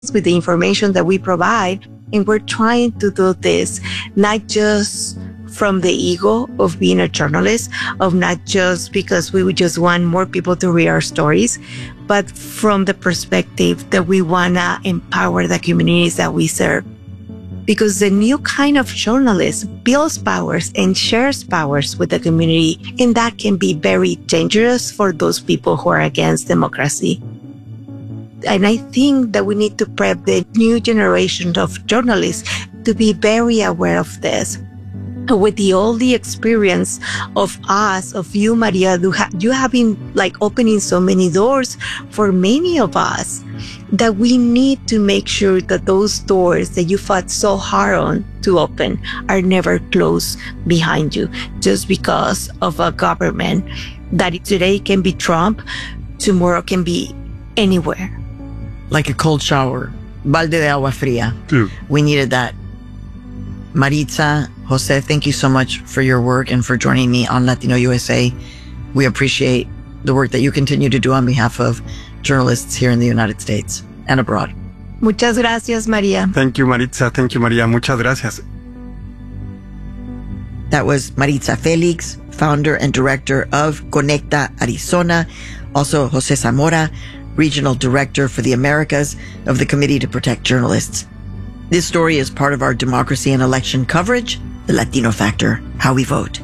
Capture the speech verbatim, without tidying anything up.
with the information that we provide. And we're trying to do this not just from the ego of being a journalist, of not just because we would just want more people to read our stories, but from the perspective that we want to empower the communities that we serve. Because the new kind of journalist builds powers and shares powers with the community, and that can be very dangerous for those people who are against democracy. And I think that we need to prep the new generation of journalists to be very aware of this. With the all the experience of us, of you, Maria, you, ha- you have been like opening so many doors for many of us, that we need to make sure that those doors that you fought so hard on to open are never closed behind you just because of a government that today can be Trump, tomorrow can be anywhere. Like a cold shower, balde de agua fría. Dude. We needed that. Maritza, Jose, thank you so much for your work and for joining me on Latino U S A. We appreciate the work that you continue to do on behalf of journalists here in the United States and abroad. Muchas gracias, Maria. Thank you, Maritza. Thank you, Maria. Muchas gracias. That was Maritza Felix, founder and director of Conecta Arizona. Also, Jose Zamora, regional director for the Americas of the Committee to Protect Journalists. This story is part of our democracy and election coverage, The Latino Factor, How We Vote.